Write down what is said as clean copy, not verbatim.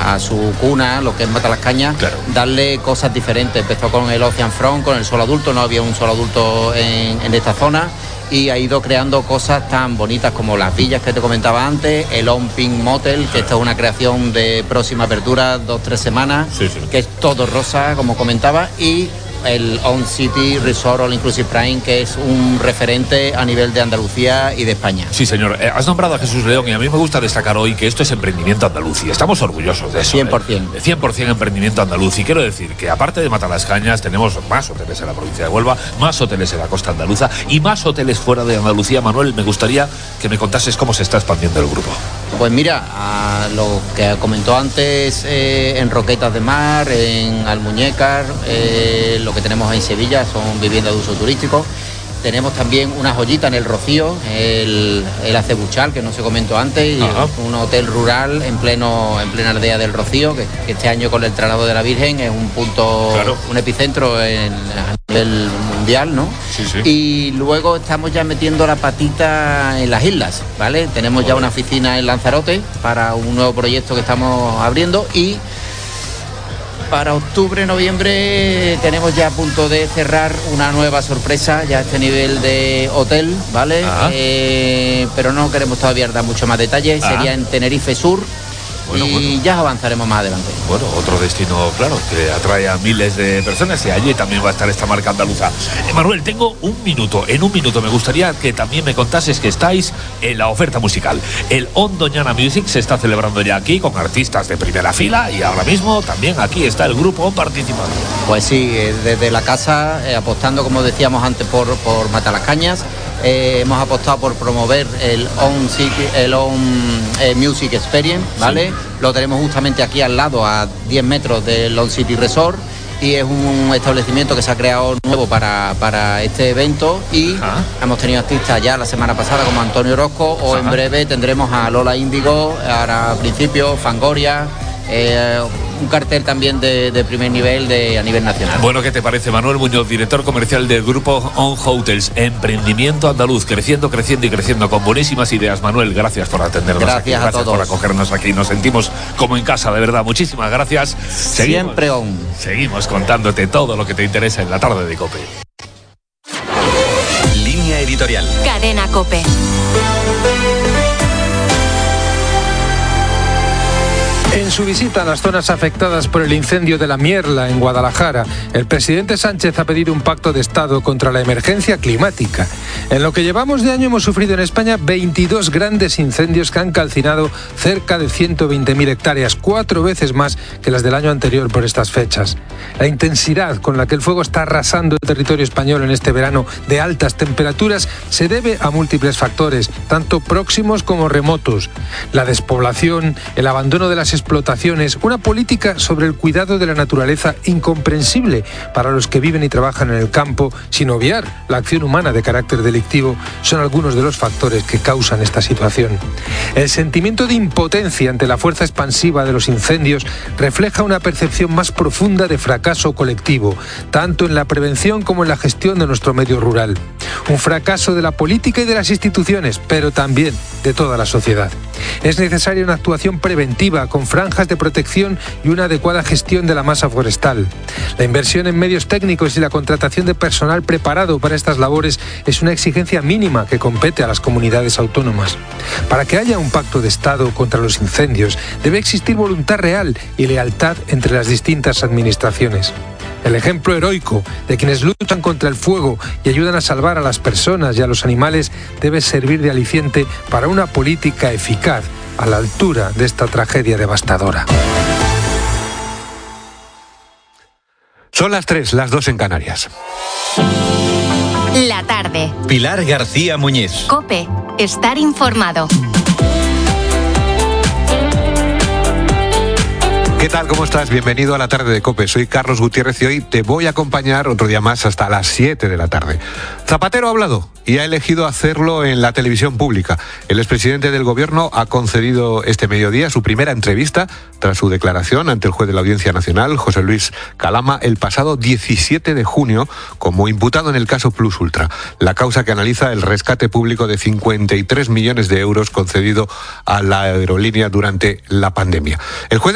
a su cuna, lo que es Matalascañas, claro, darle cosas diferentes. Empezó con el Ocean Front, con el sol adulto, no había un sol adulto en esta zona, y ha ido creando cosas tan bonitas como las villas que te comentaba antes, el On Pink Motel, que esta es una creación de próxima apertura, 2-3 semanas, sí, sí, que es todo rosa, como comentaba, y el On City Resort All Inclusive Prime, que es un referente a nivel de Andalucía y de España. Sí, señor. Has nombrado a Jesús León y a mí me gusta destacar hoy que esto es emprendimiento andaluz y estamos orgullosos de eso. 100%. 100% emprendimiento andaluz. Y quiero decir que aparte de Matalascañas tenemos más hoteles en la provincia de Huelva, más hoteles en la costa andaluza y más hoteles fuera de Andalucía. Manuel, me gustaría que me contases cómo se está expandiendo el grupo. Pues mira, a lo que comentó antes, en Roquetas de Mar, en Almuñécar, lo que tenemos en Sevilla son viviendas de uso turístico. Tenemos también una joyita en el Rocío, el Acebuchal, que no se comentó antes, y un hotel rural en plena aldea del Rocío, que este año con el traslado de la Virgen es un punto, claro, un epicentro a nivel mundial, ¿no? Sí, sí. Y luego estamos ya metiendo la patita en las islas, ¿vale? Tenemos ya una oficina en Lanzarote para un nuevo proyecto que estamos abriendo, y para octubre, noviembre tenemos ya a punto de cerrar una nueva sorpresa, ya a este nivel de hotel, ¿vale? Pero no queremos todavía dar mucho más detalles, sería en Tenerife Sur. Bueno. Ya avanzaremos más adelante. Bueno, otro destino, claro, que atrae a miles de personas, y allí también va a estar esta marca andaluza. Manuel, tengo un minuto. En un minuto me gustaría que también me contases que estáis en la oferta musical. El On Doñana Music se está celebrando ya aquí con artistas de primera fila, y ahora mismo también aquí está el grupo On participando. Pues sí, desde la casa, apostando, como decíamos antes, por Matalascañas. Hemos apostado por promover el On Music Experience, ¿vale? Sí. Lo tenemos justamente aquí al lado, a 10 metros del On City Resort, y es un establecimiento que se ha creado nuevo para este evento, y hemos tenido artistas ya la semana pasada como Antonio Orozco, o en breve tendremos a Lola Índigo, ahora a principio Fangoria, un cartel también de primer nivel a nivel nacional. Bueno, ¿qué te parece? Manuel Muñoz, director comercial del grupo On Hotels, emprendimiento andaluz, creciendo y creciendo, con buenísimas ideas. Manuel, gracias por atendernos. Gracias aquí. A todos. Por acogernos aquí, nos sentimos como en casa, de verdad. Muchísimas gracias. Siempre On. Seguimos contándote todo lo que te interesa en la tarde de COPE. Línea editorial. Cadena COPE. En su visita a las zonas afectadas por el incendio de La Mierla, en Guadalajara, el presidente Sánchez ha pedido un pacto de Estado contra la emergencia climática. En lo que llevamos de año hemos sufrido en España 22 grandes incendios que han calcinado cerca de 120.000 hectáreas, 4 veces más que las del año anterior por estas fechas. La intensidad con la que el fuego está arrasando el territorio español en este verano de altas temperaturas se debe a múltiples factores, tanto próximos como remotos. La despoblación, el abandono de las explotaciones, una política sobre el cuidado de la naturaleza incomprensible para los que viven y trabajan en el campo, sin obviar la acción humana de carácter delictivo, son algunos de los factores que causan esta situación. El sentimiento de impotencia ante la fuerza expansiva de los incendios refleja una percepción más profunda de fracaso colectivo, tanto en la prevención como en la gestión de nuestro medio rural. Un fracaso de la política y de las instituciones, pero también de toda la sociedad. Es necesaria una actuación preventiva con franjas de protección y una adecuada gestión de la masa forestal. La inversión en medios técnicos y la contratación de personal preparado para estas labores es una exigencia mínima que compete a las comunidades autónomas. Para que haya un pacto de Estado contra los incendios, debe existir voluntad real y lealtad entre las distintas administraciones. El ejemplo heroico de quienes luchan contra el fuego y ayudan a salvar a las personas y a los animales debe servir de aliciente para una política eficaz a la altura de esta tragedia devastadora. Son las 3, las 2 en Canarias. La tarde. Pilar García Muñiz. COPE. Estar informado. ¿Qué tal? ¿Cómo estás? Bienvenido a la tarde de COPE. Soy Carlos Gutiérrez y hoy te voy a acompañar otro día más hasta las 7 de la tarde. Zapatero ha hablado y ha elegido hacerlo en la televisión pública. El expresidente del Gobierno ha concedido este mediodía su primera entrevista tras su declaración ante el juez de la Audiencia Nacional, José Luis Calama, el pasado 17 de junio como imputado en el caso Plus Ultra, la causa que analiza el rescate público de 53 millones de euros concedido a la aerolínea durante la pandemia. El juez